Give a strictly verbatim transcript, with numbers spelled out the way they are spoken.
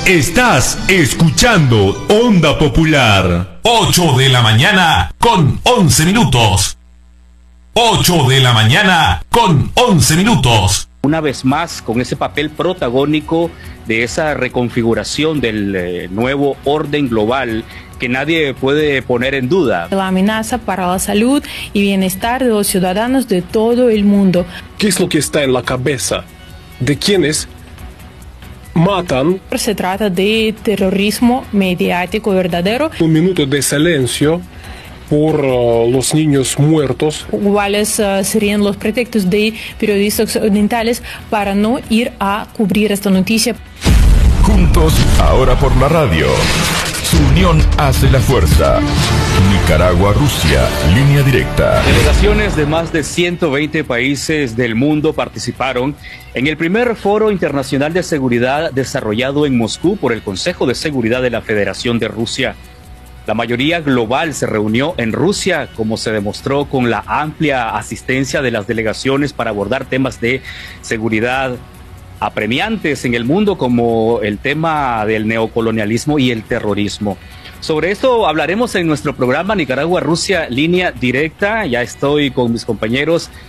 Estás escuchando Onda Popular. ocho de la mañana con once minutos. ocho de la mañana con once minutos. Una vez más, con ese papel protagónico de esa reconfiguración del eh, nuevo orden global que nadie puede poner en duda. La amenaza para la salud y bienestar de los ciudadanos de todo el mundo. ¿Qué es lo que está en la cabeza de quienes matan? Se trata de terrorismo mediático verdadero. Un minuto de silencio por uh, los niños muertos. ¿Cuáles uh, serían los pretextos de periodistas occidentales para no ir a cubrir esta noticia? Juntos, ahora por la radio. Su unión hace la fuerza. Nicaragua-Rusia, línea directa. Delegaciones de más de ciento veinte países del mundo participaron en el primer Foro Internacional de Seguridad desarrollado en Moscú por el Consejo de Seguridad de la Federación de Rusia. La mayoría global se reunió en Rusia, como se demostró con la amplia asistencia de las delegaciones para abordar temas de seguridad apremiantes en el mundo, como el tema del neocolonialismo y el terrorismo. Sobre esto hablaremos en nuestro programa Nicaragua-Rusia, línea directa. Ya estoy con mis compañeros